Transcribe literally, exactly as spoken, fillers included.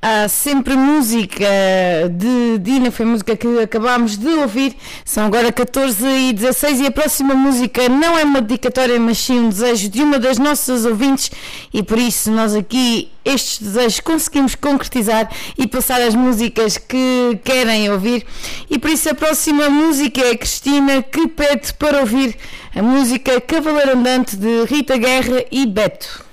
Há sempre música de Dina, foi a música que acabámos de ouvir. São agora catorze e dezasseis e a próxima música não é uma dedicatória, mas sim um desejo de uma das nossas ouvintes, e por isso nós aqui estes desejos conseguimos concretizar e passar as músicas que querem ouvir. E por isso a próxima música é a Cristina, que pede para ouvir a música Cavaleiro Andante de Rita Guerra e Beto.